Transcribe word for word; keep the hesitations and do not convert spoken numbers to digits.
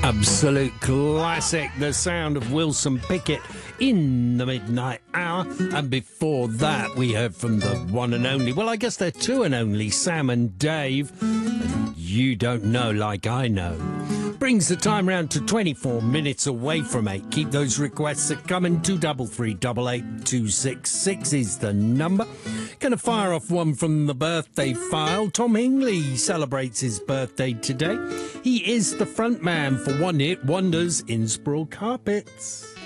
Absolute classic, the sound of Wilson Pickett in the midnight hour. And before that, we heard from the one and only, well, I guess they're two and only, Sam and Dave. And You Don't Know Like I Know. Brings the time round to twenty-four minutes away from eight. Keep those requests coming. Two double three double eight two six six is the number. Going to fire off one from the birthday file. Tom Hingley celebrates his birthday today. He is the front man for One Hit Wonders Innsbruck Carpets.